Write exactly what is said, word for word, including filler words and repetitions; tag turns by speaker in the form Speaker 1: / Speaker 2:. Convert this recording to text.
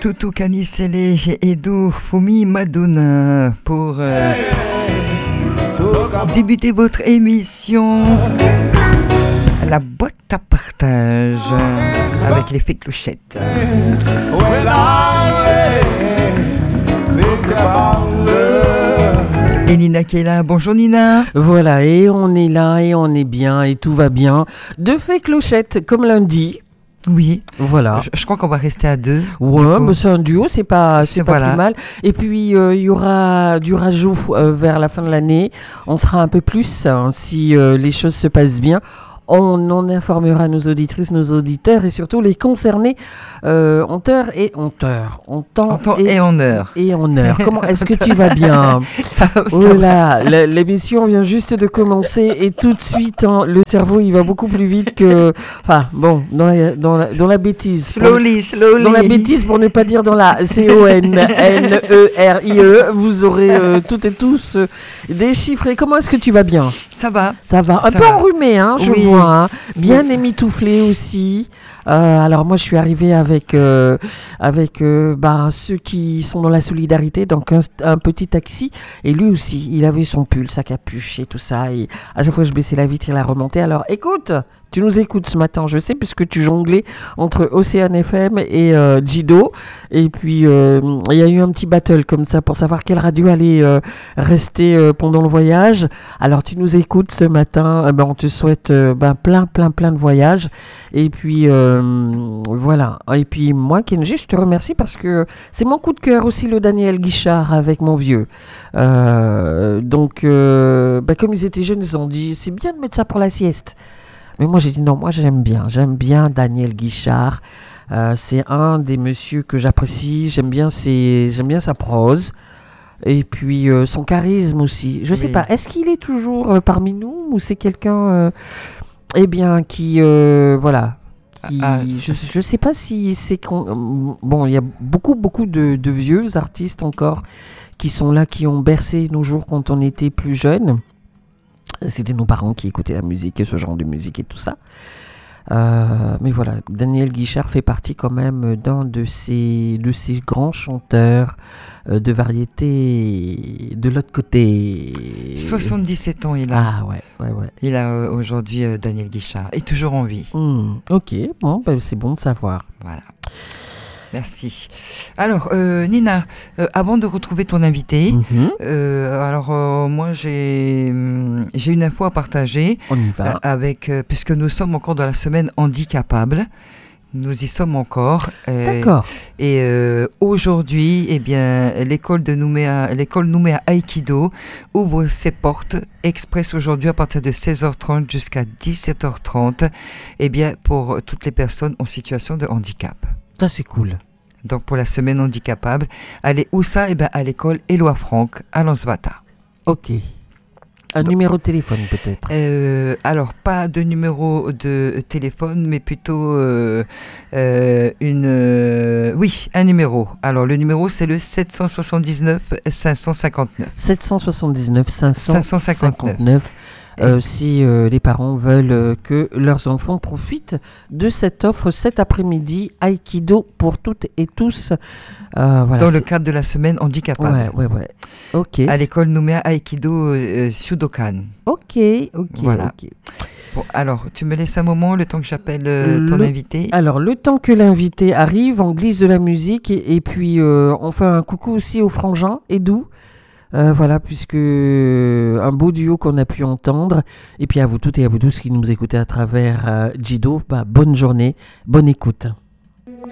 Speaker 1: Tutu Canisele et Edu Fumi Maduna pour euh, débuter votre émission La boîte à partage avec l'effet clochette. Et Nina qui est là. Bonjour Nina.
Speaker 2: Voilà, et on est là et on est bien et tout va bien. Deux faits clochettes comme lundi.
Speaker 1: Oui,
Speaker 2: voilà.
Speaker 1: Je, je crois qu'on va rester à deux.
Speaker 2: Ouais, mais c'est un duo, c'est pas, c'est, c'est pas voilà. plus mal. Et puis il euh, y aura du rajout euh, vers la fin de l'année. On sera un peu plus hein, si euh, les choses se passent bien. On en informera nos auditrices, nos auditeurs et surtout les concernés euh, en heure et en heure, en temps,
Speaker 1: en temps
Speaker 2: et,
Speaker 1: et en heure.
Speaker 2: Et en heure. Comment est-ce que tu vas bien?
Speaker 1: Ça va, ça
Speaker 2: oh là, va. L'émission vient juste de commencer et tout de suite, hein, le cerveau il va beaucoup plus vite que, enfin bon, dans la, dans la, dans la bêtise.
Speaker 1: Slowly,
Speaker 2: pour,
Speaker 1: slowly.
Speaker 2: Dans la bêtise pour ne pas dire dans la C O N N E R I E, vous aurez euh, toutes et tous euh, déchiffré. Comment est-ce que tu vas bien?
Speaker 1: Ça va.
Speaker 2: Ça va. Un
Speaker 1: ça
Speaker 2: peu
Speaker 1: va.
Speaker 2: enrhumé, hein, je
Speaker 1: oui.
Speaker 2: vois. Hein. Bien oui. émitouflé aussi. Euh, alors moi je suis arrivée avec euh, avec euh, bah, ceux qui sont dans la solidarité, donc un, un petit taxi, et lui aussi il avait son pull, sa capuche et tout ça, et à chaque fois que je baissais la vitre il a remonté. Alors écoute, tu nous écoutes ce matin, je sais, puisque tu jonglais entre Océane F M et euh, Jido, et puis euh, il y a eu un petit battle comme ça pour savoir quelle radio allait euh, rester euh, pendant le voyage. Alors tu nous écoutes ce matin, eh ben, on te souhaite euh, ben, plein plein plein de voyages, et puis euh, voilà. Et puis moi, Kenji, je te remercie parce que c'est mon coup de cœur aussi, le Daniel Guichard avec mon vieux. Euh, donc, euh, bah, comme ils étaient jeunes, ils ont dit c'est bien de mettre ça pour la sieste. Mais moi, j'ai dit non, moi j'aime bien. J'aime bien Daniel Guichard. Euh, c'est un des messieurs que j'apprécie. J'aime bien, ses, j'aime bien sa prose. Et puis euh, son charisme aussi. Je oui. sais pas, est-ce qu'il est toujours euh, parmi nous ou c'est quelqu'un euh, eh bien, qui. Euh, voilà. Qui, ah, je ne sais pas si c'est... Con... Bon, il y a beaucoup, beaucoup de, de vieux artistes encore qui sont là, qui ont bercé nos jours quand on était plus jeunes. C'était nos parents qui écoutaient la musique et ce genre de musique et tout ça. Euh, mais voilà, Daniel Guichard fait partie quand même d'un de ces, de ces grands chanteurs euh, de variété de l'autre côté.
Speaker 1: soixante-dix-sept ans il a.
Speaker 2: Ah ouais, ouais, ouais.
Speaker 1: Il a euh, aujourd'hui euh, Daniel Guichard. Et toujours en vie.
Speaker 2: Mmh, ok, bon, bah, c'est bon de savoir.
Speaker 1: Voilà. Merci. Alors, euh, Nina, euh, avant de retrouver ton invité,
Speaker 2: mmh.
Speaker 1: euh, alors euh, moi j'ai j'ai une info à partager.
Speaker 2: On y va.
Speaker 1: Euh, avec, euh, puisque nous sommes encore dans la semaine handicapable. Nous y sommes encore. Euh,
Speaker 2: D'accord.
Speaker 1: Et euh, aujourd'hui, eh bien, l'école de Nouméa, l'école Nouméa Aïkido ouvre ses portes express aujourd'hui à partir de seize heures trente jusqu'à dix-sept heures trente. Eh bien, pour toutes les personnes en situation de handicap.
Speaker 2: Ça, c'est cool.
Speaker 1: Donc, pour la semaine handicapable, allez où ça? Eh bien, à l'école Éloi Franck, à Lansvata.
Speaker 2: Ok. Un Donc, numéro de téléphone, peut-être
Speaker 1: euh, Alors, pas de numéro de téléphone, mais plutôt euh, euh, une... Euh, oui, un numéro. Alors, le numéro, c'est le sept cent soixante-dix-neuf cinq cent cinquante-neuf.
Speaker 2: sept cent soixante-dix-neuf cinq cent cinquante-neuf. Euh, si euh, les parents veulent euh, que leurs enfants profitent de cette offre cet après-midi, Aïkido pour toutes et tous. Euh, voilà,
Speaker 1: Dans
Speaker 2: c'est...
Speaker 1: le cadre de la semaine handicapable.
Speaker 2: Ouais, ouais, ouais. Ok.
Speaker 1: À l'école Nouméa Aïkido euh, Sudokan.
Speaker 2: Ok, ok,
Speaker 1: voilà.
Speaker 2: ok.
Speaker 1: Bon, alors, tu me laisses un moment, le temps que j'appelle euh, ton
Speaker 2: le...
Speaker 1: invité.
Speaker 2: Alors, le temps que l'invité arrive, on glisse de la musique et, et puis euh, on fait un coucou aussi au frangin, Edou. Euh, voilà, puisque un beau duo qu'on a pu entendre. Et puis à vous toutes et à vous tous qui nous écoutez à travers euh, Jido, bah, bonne journée, bonne écoute.